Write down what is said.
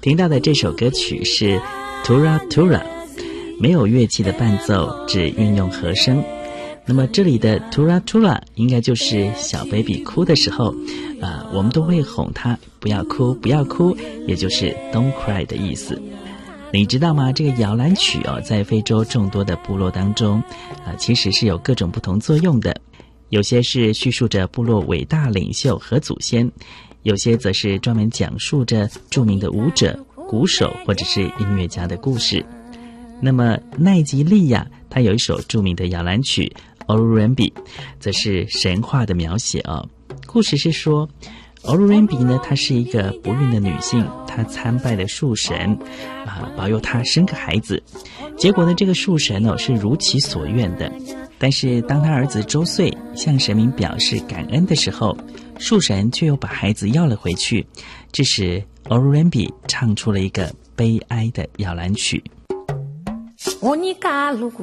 听到的这首歌曲是 Tura Tura， 没有乐器的伴奏，只运用和声。那么这里的 Tura Tura 应该就是小 baby 哭的时候，我们都会哄他不要哭不要哭，也就是 Don't cry 的意思。你知道吗？这个摇篮曲在非洲众多的部落当中，其实是有各种不同作用的。有些是叙述着部落伟大领袖和祖先，有些则是专门讲述着著名的舞者、鼓手或者是音乐家的故事。那么奈及利亚它有一首著名的摇篮曲 Oluwembi， 则是神话的描写故事是说Oluwembi 呢，她是一个不孕的女性，她参拜了树神保佑她生个孩子。结果呢，这个树神是如其所愿的。但是当他儿子周岁向神明表示感恩的时候，树神却又把孩子要了回去。这时 Oluwembi 唱出了一个悲哀的摇篮曲。